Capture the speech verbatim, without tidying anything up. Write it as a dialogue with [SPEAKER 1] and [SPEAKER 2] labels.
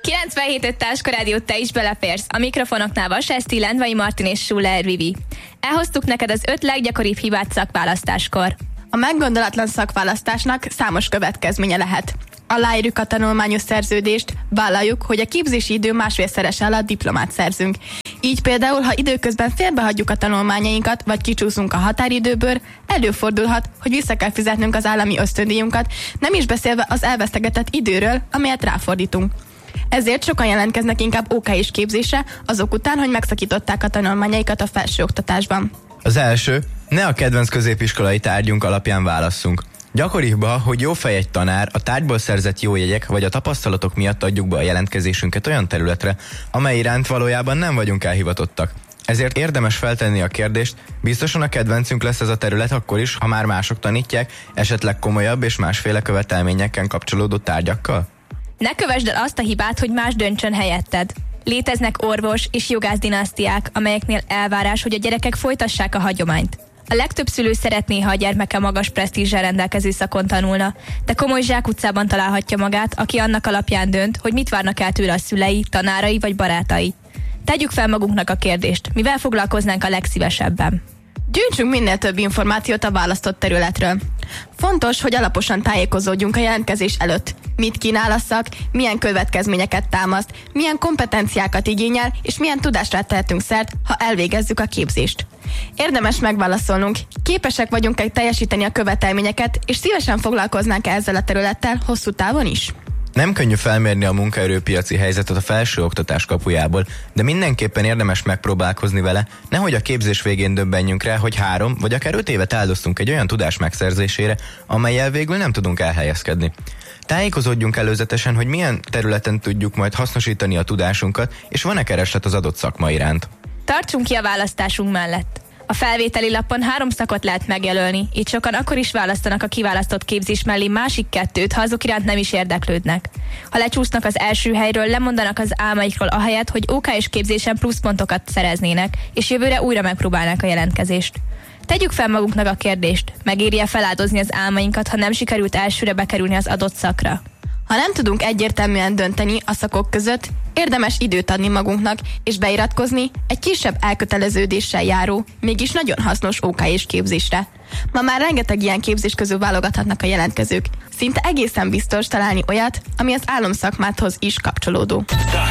[SPEAKER 1] kilencvenhét öt Táska Rádió, te is beleférsz. A mikrofonoknál Vas Eszti, Lendvai Martin és Schuller Vivi. Elhoztuk neked az öt leggyakoribb hibát szakválasztáskor.
[SPEAKER 2] A meggondolatlan szakválasztásnak számos következménye lehet. Aláírjuk a tanulmányos szerződést, vállaljuk, hogy a képzési idő másfélszerese alatt diplomát szerzünk. Így például, ha időközben félbehagyjuk a tanulmányainkat, vagy kicsúszunk a határidőből, előfordulhat, hogy vissza kell fizetnünk az állami ösztöndíjunkat, nem is beszélve az elvesztegetett időről, amelyet ráfordítunk. Ezért sokan jelentkeznek inkább ó ká és képzésre, azok után, hogy megszakították a tanulmányaikat a felsőoktatásban.
[SPEAKER 3] Az első, ne a kedvenc középiskolai tárgyunk alapján válasszunk. Gyakoribb, hogy jó fej egy tanár, a tárgyból szerzett jó jegyek vagy a tapasztalatok miatt adjuk be a jelentkezésünket olyan területre, amely iránt valójában nem vagyunk elhivatottak. Ezért érdemes feltenni a kérdést, biztosan a kedvencünk lesz ez a terület akkor is, ha már mások tanítják, esetleg komolyabb és másféle követelményekkel kapcsolódó tárgyakkal?
[SPEAKER 1] Ne kövesd el azt a hibát, hogy más döntsön helyetted. Léteznek orvos és jogász dinasztiák, amelyeknél elvárás, hogy a gyerekek folytassák a hagyományt. A legtöbb szülő szeretné, ha a gyermeke magas presztízsel rendelkező szakon tanulna, de komoly zsákutcában találhatja magát, aki annak alapján dönt, hogy mit várnak el tőle a szülei, tanárai vagy barátai. Tegyük fel magunknak a kérdést, mivel foglalkoznánk a legszívesebben.
[SPEAKER 2] Gyűjtsünk minél több információt a választott területről. Fontos, hogy alaposan tájékozódjunk a jelentkezés előtt. Mit kínál a szak, milyen következményeket támaszt, milyen kompetenciákat igényel, és milyen tudásra tehetünk szert, ha elvégezzük a képzést. Érdemes megválaszolnunk, képesek vagyunk-e teljesíteni a követelményeket, és szívesen foglalkoznánk ezzel a területtel hosszú távon is.
[SPEAKER 3] Nem könnyű felmérni a munkaerőpiaci helyzetet a felsőoktatás kapujából, de mindenképpen érdemes megpróbálkozni vele, nehogy a képzés végén döbbenjünk rá, hogy három vagy akár öt évet áldoztunk egy olyan tudás megszerzésére, amellyel végül nem tudunk elhelyezkedni. Tájékozódjunk előzetesen, hogy milyen területen tudjuk majd hasznosítani a tudásunkat, és van-e kereslet az adott szakma iránt.
[SPEAKER 1] Tartsunk ki a választásunk mellett. A felvételi lapon három szakot lehet megjelölni, így sokan akkor is választanak a kiválasztott képzés mellé másik kettőt, ha azok iránt nem is érdeklődnek. Ha lecsúsznak az első helyről, lemondanak az álmaikról ahelyett, hogy ó ká és képzésen pluszpontokat szereznének, és jövőre újra megpróbálnák a jelentkezést. Tegyük fel magunknak a kérdést, megéri-e feláldozni az álmainkat, ha nem sikerült elsőre bekerülni az adott szakra?
[SPEAKER 2] Ha nem tudunk egyértelműen dönteni a szakok között, érdemes időt adni magunknak, és beiratkozni egy kisebb elköteleződéssel járó, mégis nagyon hasznos ó ká és képzésre. Ma már rengeteg ilyen képzés közül válogathatnak a jelentkezők. Szinte egészen biztos találni olyat, ami az álomszakmáthoz is kapcsolódó.